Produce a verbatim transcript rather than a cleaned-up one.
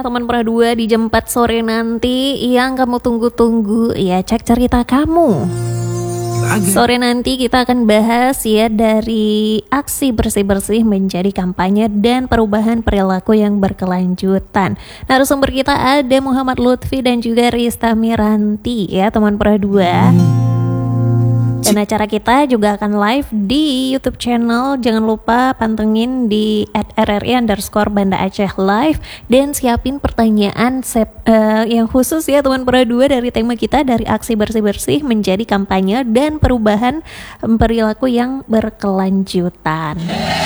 teman pera dua di jam empat sore nanti yang kamu tunggu-tunggu ya, cek cerita kamu. Sore nanti kita akan bahas ya dari aksi bersih-bersih menjadi kampanye dan perubahan perilaku yang berkelanjutan. Narasumber kita ada Muhammad Lutfi dan juga Rista Miranti ya teman pera dua. Dan acara kita juga akan live di YouTube channel. Jangan lupa pantengin di at r r i underscore Banda Aceh live. Dan siapin pertanyaan sep, uh, yang khusus ya teman pera dua dari tema kita, dari aksi bersih-bersih menjadi kampanye dan perubahan perilaku yang berkelanjutan.